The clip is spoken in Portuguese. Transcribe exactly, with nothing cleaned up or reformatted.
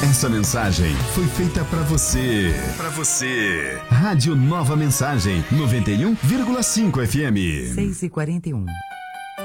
Essa mensagem foi feita pra você. Pra você. Rádio Nova Mensagem, noventa e um vírgula cinco F M. seis e quarenta e um.